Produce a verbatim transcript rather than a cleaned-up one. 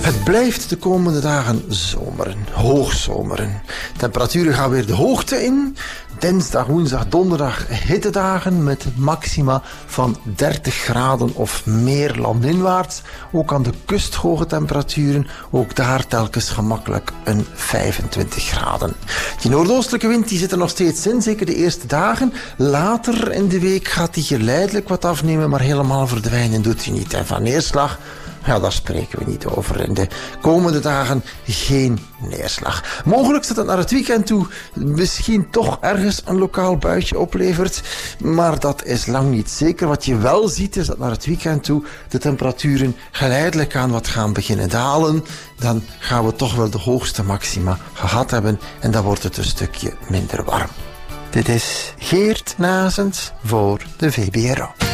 Het blijft de komende dagen zomeren, hoogzomeren. Temperaturen gaan weer de hoogte in. Dinsdag, woensdag, donderdag hittedagen met maxima van dertig graden of meer landinwaarts. Ook aan de kust hoge temperaturen, ook daar telkens gemakkelijk een vijfentwintig graden. Die noordoostelijke wind die zit er nog steeds in, zeker de eerste dagen. Later in de week gaat die geleidelijk wat afnemen, maar helemaal verdwijnen doet hij niet. En van neerslag, ja, daar spreken we niet over. In de komende dagen geen neerslag. Mogelijk dat het naar het weekend toe misschien toch ergens een lokaal buitje oplevert, maar dat is lang niet zeker. Wat je wel ziet is dat naar het weekend toe de temperaturen geleidelijk aan wat gaan beginnen dalen. Dan gaan we toch wel de hoogste maxima gehad hebben en dan wordt het een stukje minder warm. Dit is Geert Nazens voor de V B R O.